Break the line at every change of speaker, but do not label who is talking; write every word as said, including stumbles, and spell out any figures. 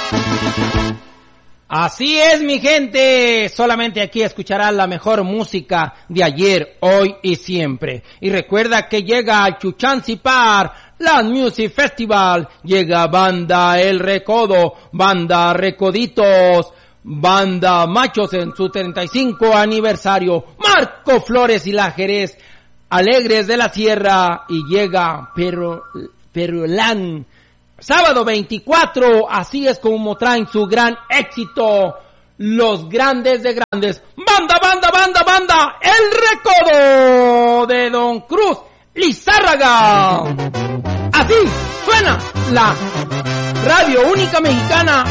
Así es, mi gente, solamente aquí escucharás la mejor música de ayer, hoy y siempre. Y recuerda que llega al Chuchancipar, Land Music Festival, llega Banda El Recodo, Banda Recoditos, Banda Machos en su treinta y cinco aniversario, Marco Flores y la Jerez, Alegres de la Sierra, y llega Perro, Perolán. Sábado veinticuatro, así es como traen su gran éxito, los grandes de grandes, banda, banda, banda, banda, El Recodo de Don Cruz Lizárraga. Así suena la Radio Única Mexicana